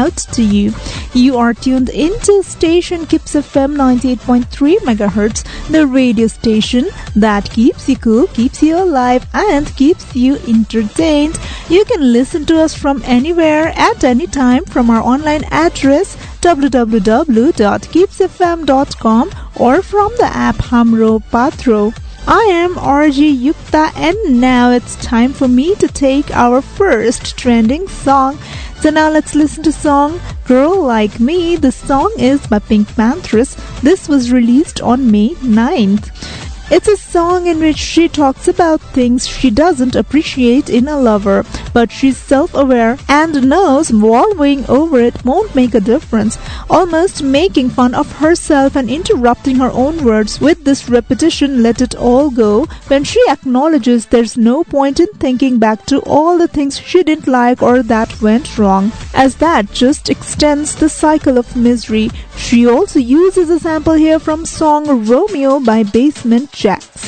out to you. You are tuned into station Kips FM 98.3 MHz, the radio station that keeps you cool, keeps you alive, and keeps you entertained. You can listen to us from anywhere at any time from our online address www.kipsfm.com or from the app Hamro Patro. I am RJ Yukta, and now it's time for me to take our first trending song. So now let's listen to song Girl Like Me. The song is by Pink Panthers. This was released on May 9th. It's a song in which she talks about things she doesn't appreciate in a lover, but she's self-aware and knows wallowing over it won't make a difference, almost making fun of herself and interrupting her own words with this repetition, let it all go, when she acknowledges there's no point in thinking back to all the things she didn't like or that went wrong, as that just extends the cycle of misery. She also uses a sample here from song Romeo by Basement Jaxx.